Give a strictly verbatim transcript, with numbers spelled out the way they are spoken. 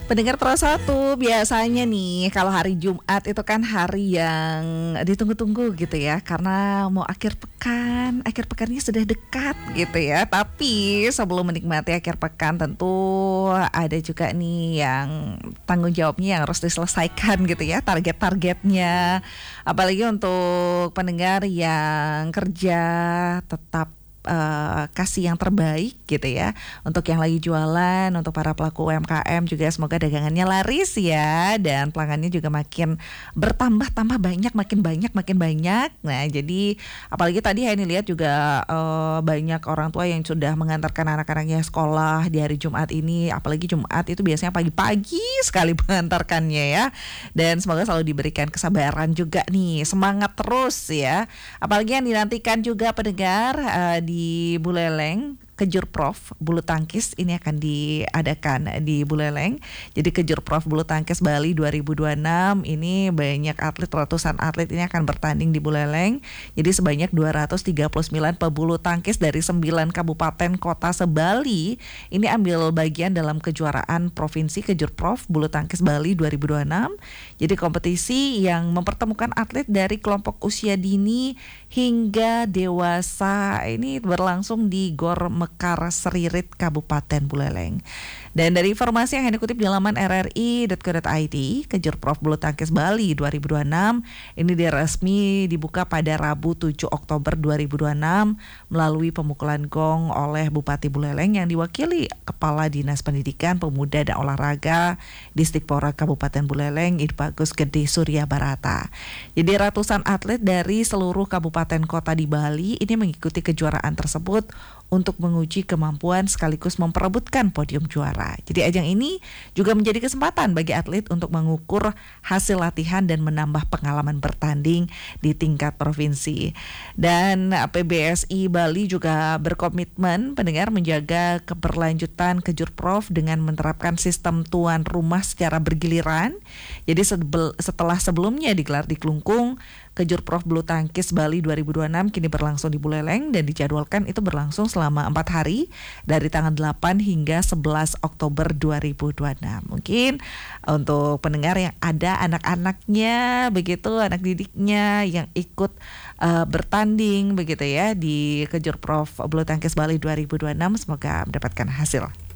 Pendengar Pro satu, biasanya nih kalau hari Jumat itu kan hari yang ditunggu-tunggu gitu ya, karena mau akhir pekan, akhir pekannya sudah dekat gitu ya. Tapi sebelum menikmati akhir pekan tentu ada juga nih yang tanggung jawabnya yang harus diselesaikan gitu ya, target-targetnya. Apalagi untuk pendengar yang kerja tetap Uh, kasih yang terbaik gitu ya untuk yang lagi jualan, untuk para pelaku U M K M juga semoga dagangannya laris ya, dan pelanggannya juga makin bertambah-tambah banyak, makin banyak makin banyak. Nah jadi apalagi tadi ya ini lihat juga uh, banyak orang tua yang sudah mengantarkan anak-anaknya sekolah di hari Jumat ini, apalagi Jumat itu biasanya pagi-pagi sekali mengantarkannya ya, dan semoga selalu diberikan kesabaran juga nih, semangat terus ya. Apalagi yang dinantikan juga pendengar uh, di Buleleng, Kejurprov bulu tangkis ini akan diadakan di Buleleng. Jadi Kejurprov bulu tangkis Bali dua ribu dua puluh enam ini banyak atlet, ratusan atlet ini akan bertanding di Buleleng. Jadi sebanyak dua ratus tiga puluh sembilan pebulu tangkis dari sembilan kabupaten kota se-Bali ini ambil bagian dalam kejuaraan provinsi Kejurprov bulu tangkis Bali dua ribu dua puluh enam. Jadi kompetisi yang mempertemukan atlet dari kelompok usia dini hingga dewasa ini berlangsung di Gor Mekar Seririt Kabupaten Buleleng. Dan dari informasi yang dikutip di laman r r i dot co dot i d, Kejurprov bulu tangkis Bali dua ribu dua puluh enam ini resmi dibuka pada Rabu tujuh Oktober dua ribu dua puluh enam melalui pemukulan gong oleh Bupati Buleleng yang diwakili Kepala Dinas Pendidikan, Pemuda dan Olahraga Disdikpora Kabupaten Buleleng, Idbagus Gede Surya Barata. Jadi ratusan atlet dari seluruh kabupaten kota di Bali ini mengikuti kejuaraan tersebut untuk menguji kemampuan sekaligus memperebutkan podium juara. Jadi ajang ini juga menjadi kesempatan bagi atlet untuk mengukur hasil latihan dan menambah pengalaman bertanding di tingkat provinsi. Dan P B S I Bali juga berkomitmen pendengar menjaga keberlanjutan Kejurprov dengan menerapkan sistem tuan rumah secara bergiliran. Jadi setelah sebelumnya digelar di Klungkung, Kejurprov bulu tangkis Bali dua ribu dua puluh enam kini berlangsung di Buleleng dan dijadwalkan itu berlangsung selama empat hari dari tanggal delapan hingga sebelas Oktober dua ribu dua puluh enam. Mungkin untuk pendengar yang ada anak-anaknya begitu, anak didiknya yang ikut uh, bertanding begitu ya di Kejurprov bulu tangkis Bali dua ribu dua puluh enam, semoga mendapatkan hasil.